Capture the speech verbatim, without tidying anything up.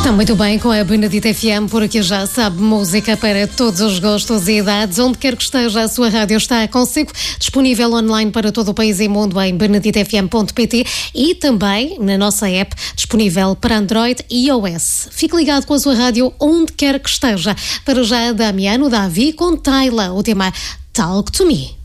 Está muito bem com a Benedita F M, porque já sabe, música para todos os gostos e idades. Onde quer que esteja, a sua rádio está consigo, disponível online para todo o país e mundo em benedita f m ponto p t e também na nossa app, disponível para Android e iOS. Fique ligado com a sua rádio onde quer que esteja. Para já, Damiano Davi com Tayla, o tema Talk to Me.